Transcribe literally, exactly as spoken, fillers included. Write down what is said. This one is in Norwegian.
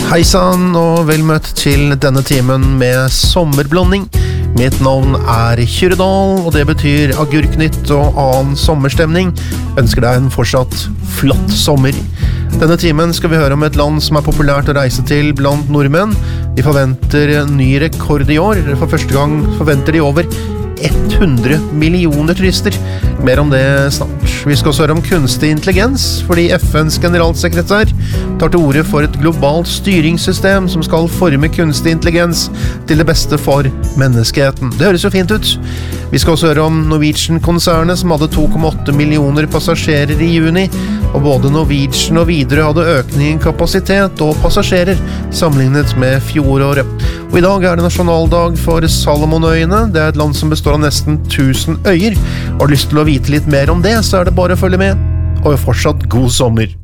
Hei sann og vel møtt til denne timen med sommerblanding. Mitt navn er Kyrredal, og det betyr agurknytt og annen sommerstemning. Ønsker deg en fortsatt flott sommer. Denne timen skal vi høre om et land som er populært å reise til blant nordmenn. De forventer ny rekord i år. For første gang forventer de over hundre millioner turister. Mer om det snart. Vi skal også høre om kunstig intelligens, fordi F N's generalsekretær tar til orde for et globalt styringssystem som skal forme kunstig intelligens til det beste for menneskeheten. Det høres jo fint ut. Vi skal også høre om Norwegian-konsernet som hadde to komma åtte millioner passasjerer i juni, og både Norwegian og Widerøe hadde økning i kapasitet og passasjerer sammenlignet med fjoråret. Og i dag er det nasjonaldag for Salomonøyene. Det er et land som består av nesten tusen øyer. Har du lyst til å vite litt mer om det, så er det bare å følge med. Og fortsatt god sommer!